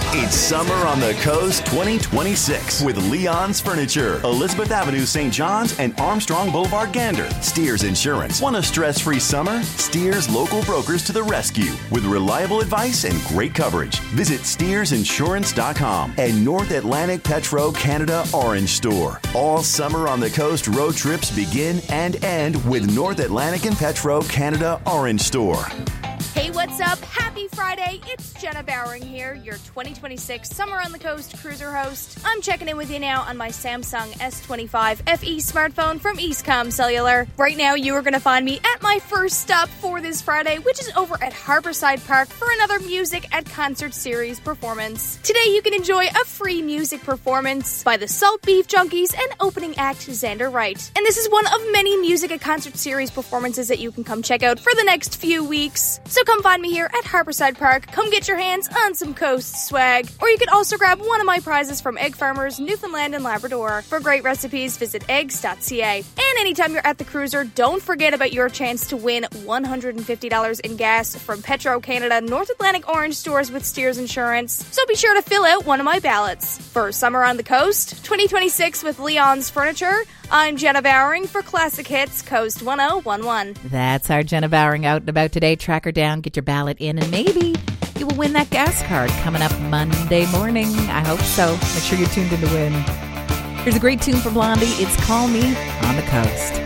It's Summer on the Coast 2026 with Leon's Furniture, Elizabeth Avenue, St. John's, and Armstrong Boulevard, Gander. Steers Insurance. Want a stress-free summer? Steers local brokers to the rescue with reliable advice and great coverage. Visit SteersInsurance.com and North Atlantic Petro Canada Orange Store. All Summer on the Coast road trips begin and end with North Atlantic and Petro Canada Orange Store. Hey, what's up? Happy Friday. It's Jenna Bowering here, your 2026 Summer on the Coast cruiser host. I'm checking in with you now on my Samsung S25 FE smartphone from Eastcom Cellular. Right now, you are going to find me at my first stop for this Friday, which is over at Harborside Park for another Music at Concert series performance. Today, you can enjoy a free music performance by the Salt Beef Junkies and opening act Xander Wright. And this is one of many Music at Concert series performances that you can come check out for the next few weeks. So come find me here at Harborside Park. Come get your hands on some Coast swag. Or you could also grab one of my prizes from Egg Farmers, Newfoundland and Labrador. For great recipes, visit eggs.ca. And anytime you're at the cruiser, don't forget about your chance to win $150 in gas from Petro Canada North Atlantic Orange stores with Steers Insurance. So be sure to fill out one of my ballots. For Summer on the Coast 2026 with Leon's Furniture, I'm Jenna Bowering for Classic Hits Coast 1011. That's our Jenna Bowering out and about today. Track her down, get your ballot in, and maybe you will win that gas card coming up Monday morning. I hope so. Make sure you're tuned in to win. Here's a great tune for Blondie. It's Call Me on the Coast.